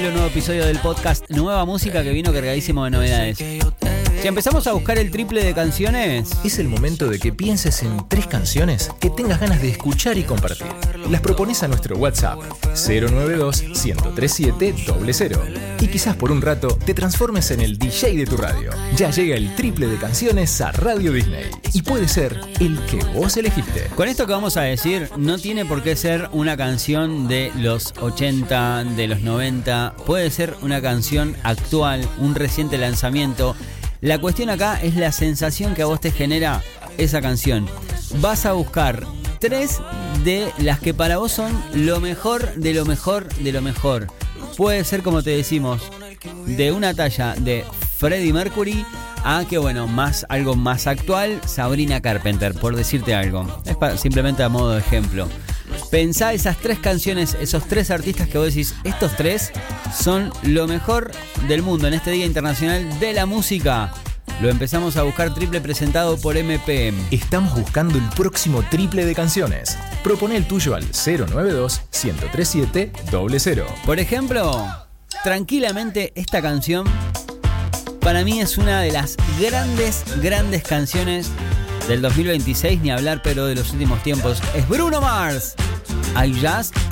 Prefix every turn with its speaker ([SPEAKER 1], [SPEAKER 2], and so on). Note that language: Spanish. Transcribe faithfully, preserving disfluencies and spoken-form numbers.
[SPEAKER 1] bienvenido a un nuevo episodio del podcast Nueva Música, que vino cargadísimo de novedades. Si empezamos a buscar el triple de canciones,
[SPEAKER 2] es el momento de que pienses en tres canciones que tengas ganas de escuchar y compartir. Las propones a nuestro WhatsApp cero nueve dos, uno tres siete, cero cero y quizás por un rato te transformes en el D J de tu radio. Ya llega el triple de canciones a Radio Disney y puede ser el que vos elegiste.
[SPEAKER 1] Con esto que vamos a decir, no tiene por qué ser una canción de los ochenta, de los noventa, puede ser una canción actual, un reciente lanzamiento. La cuestión acá es la sensación que a vos te genera esa canción. Vas a buscar tres de las que para vos son lo mejor de lo mejor de lo mejor. Puede ser, como te decimos, de una talla de Freddie Mercury a que, bueno, más algo más actual, Sabrina Carpenter, por decirte algo. Es para, simplemente a modo de ejemplo. Pensá esas tres canciones, esos tres artistas que vos decís, estos tres son lo mejor del mundo en este Día Internacional de la Música. Lo empezamos a buscar, triple presentado por M P M.
[SPEAKER 2] Estamos buscando el próximo triple de canciones. Proponé el tuyo al cero nueve dos, uno tres siete, cero cero.
[SPEAKER 1] Por ejemplo, tranquilamente esta canción para mí es una de las grandes, grandes canciones del dos mil veintiséis, ni hablar, pero de los últimos tiempos. Es Bruno Mars, I Just